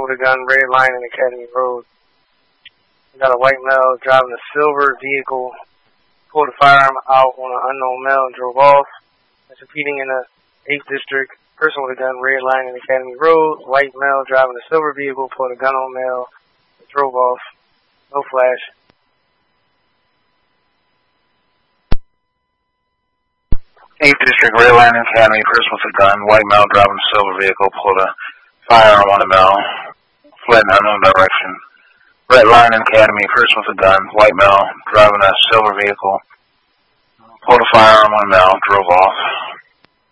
with a gun, red line in Academy Road. We got a white male driving a silver vehicle, pulled a firearm out on an unknown male and drove off. That's repeating in the 8th District. Person with a gun, red line in Academy Road. White male driving a silver vehicle, pulled a gun on male and drove off. No flash. 8th District, red line in Academy. Person with a gun, white male driving a silver vehicle, pulled a firearm on a male, fled in unknown direction. Red line in Academy. Person with a gun, white male driving a silver vehicle, pulled a firearm on a male, drove off.